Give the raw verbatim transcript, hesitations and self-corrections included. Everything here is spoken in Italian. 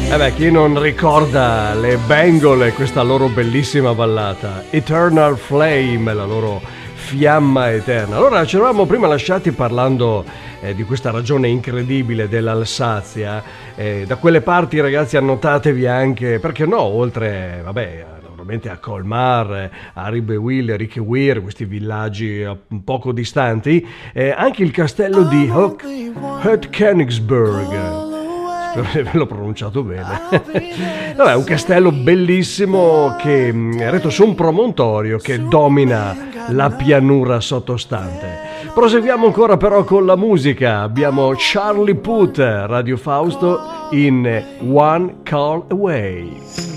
Eh beh, chi non ricorda le Bengal e questa loro bellissima ballata Eternal Flame, la loro fiamma eterna. Allora, ci eravamo prima lasciati parlando eh, di questa ragione incredibile dell'Alsazia. Eh, da quelle parti, ragazzi, annotatevi anche, perché no, oltre, vabbè, naturalmente a Colmar, a Ribewill, Rickeweir, questi villaggi un poco distanti, eh, anche il castello di Hoek-Königsberg. Spero di averlo pronunciato bene. Vabbè, un castello bellissimo che è eretto su un promontorio che domina la pianura sottostante. Proseguiamo ancora però con la musica. Abbiamo Charlie Puth, Radio Fausto, in One Call Away.